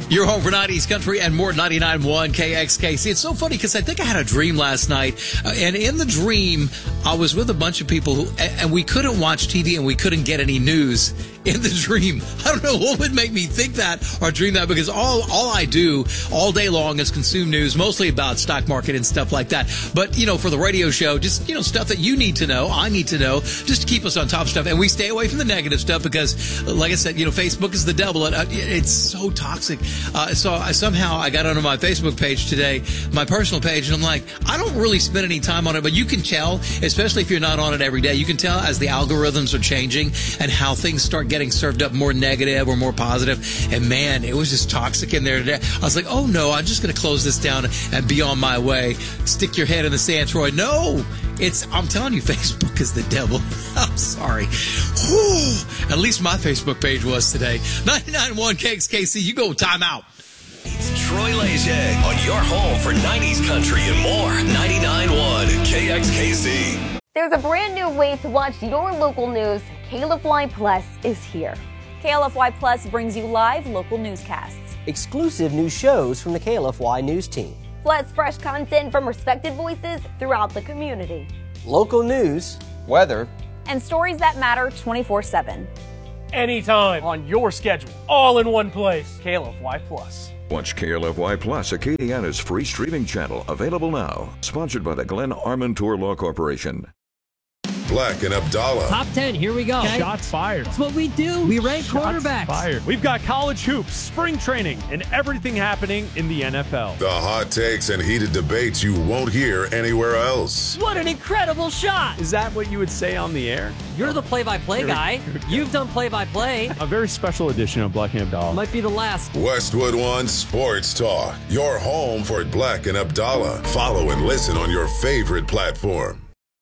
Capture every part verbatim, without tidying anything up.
You're home for nineties country and more. Ninety-nine point one K X K C. It's so funny because I think I had a dream last night, uh, and in the dream, I was with a bunch of people who, and we couldn't watch T V and we couldn't get any news in the dream. I don't know what would make me think that or dream that, because all all I do all day long is consume news, mostly about stock market and stuff like that. But, you know, for the radio show, just, you know, stuff that you need to know, I need to know, just to keep us on top of stuff. And we stay away from the negative stuff because, like I said, you know, Facebook is the devil. It, it's so toxic. Uh, so I, somehow I got onto my Facebook page today, my personal page, and I'm like, I don't really spend any time on it, but you can tell, especially if you're not on it every day, you can tell as the algorithms are changing and how things start getting served up more negative or more positive. And man, it was just toxic in there today. I was like, oh no, I'm just going to close this down and be on my way. Stick your head in the sand, Troy. No, it's, I'm telling you, Facebook is the devil. I'm sorry. Whew. At least my Facebook page was today. ninety-nine point one K X K C, you go time out. It's Troy Leger on your home for nineties country and more. ninety-nine point one K X K C. There's a brand new way to watch your local news. K L F Y Plus is here. K L F Y Plus brings you live local newscasts, exclusive new shows from the K L F Y News team, plus fresh content from respected voices throughout the community, local news, weather, and stories that matter twenty-four seven. Anytime, on your schedule, all in one place. K L F Y Plus. Watch K L F Y Plus, Acadiana's free streaming channel, available now. Sponsored by the Glenn Armentour Law Corporation. Black and Abdallah. Top ten, here we go. Okay. Shots fired. That's what we do. We rank Shots quarterbacks. Fired. We've got college hoops, spring training, and everything happening in the N F L. The hot takes and heated debates you won't hear anywhere else. What an incredible shot. Is that what you would say on the air? You're the play-by-play guy. You've done play-by-play. A very special edition of Black and Abdallah. Might be the last. Westwood One Sports Talk. Your home for Black and Abdallah. Follow and listen on your favorite platform.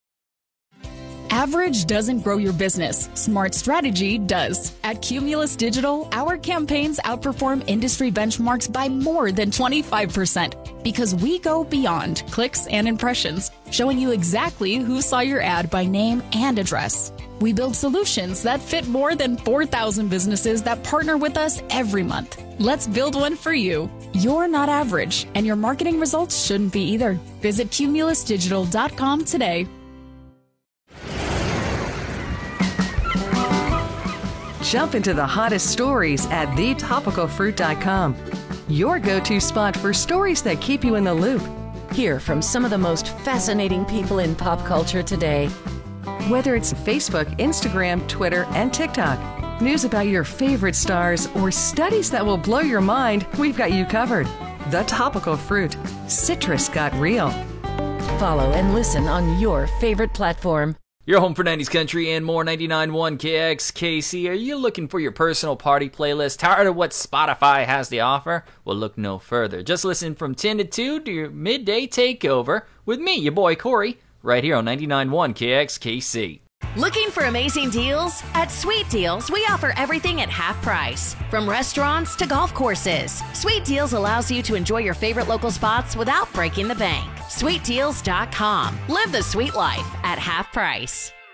Average doesn't grow your business. Smart strategy does. At Cumulus Digital, our campaigns outperform industry benchmarks by more than twenty-five percent because we go beyond clicks and impressions, showing you exactly who saw your ad by name and address. We build solutions that fit more than four thousand businesses that partner with us every month. Let's build one for you. You're not average, and your marketing results shouldn't be either. Visit cumulus digital dot com today. Jump into the hottest stories at the topical fruit dot com. Your go-to spot for stories that keep you in the loop. Hear from some of the most fascinating people in pop culture today. Whether it's Facebook, Instagram, Twitter, and TikTok, news about your favorite stars, or studies that will blow your mind, we've got you covered. The Topical Fruit. Citrus got real. Follow and listen on your favorite platform. Your home for nineties country and more. Ninety-nine point one K X K C. Are you looking for your personal party playlist? Tired of what Spotify has to offer? Well, look no further. Just listen from ten to two to your midday takeover with me, your boy Corey, right here on ninety-nine point one K X K C. Looking for amazing deals? At Sweet Deals, we offer everything at half price. From restaurants to golf courses, Sweet Deals allows you to enjoy your favorite local spots without breaking the bank. sweet deals dot com. Live the sweet life at half price.